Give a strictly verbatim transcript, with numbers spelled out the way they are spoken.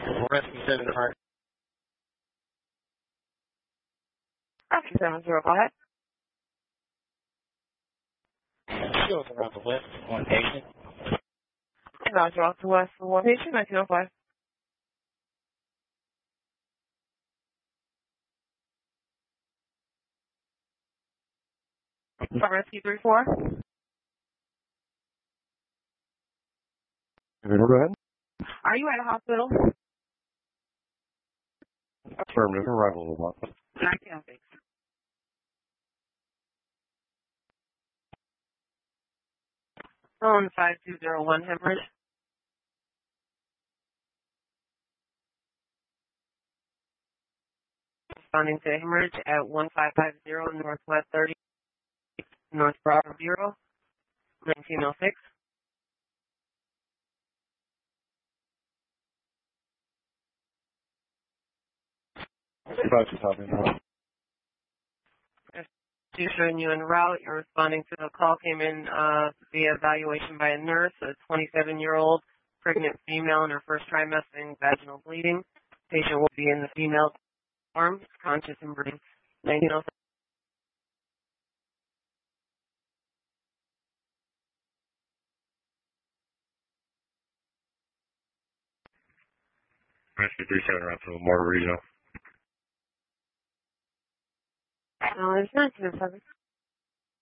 Rescue seven Heart. Rescue seven zero, go ahead. Shields around the west, one patient. Roger, off to west for one patient, nineteen oh five. Rescue three four. Go ahead. Are you at a hospital? Affirmative. Arrival of office. nineteen oh six. Phone five two zero one hemorrhage. Responding to hemorrhage at one five five zero Northwest thirty North Bravo Bureau, nineteen oh six. Five to copy now. Just showing you en route. You're responding to the call came in uh, via evaluation by a nurse, a twenty-seven-year-old pregnant female in her first trimester, vaginal bleeding. Patient will be in the female arm, conscious and breathing. nineteen oh six. Rescue three seven around to Memorial Regional. No, there's nineteen oh seven.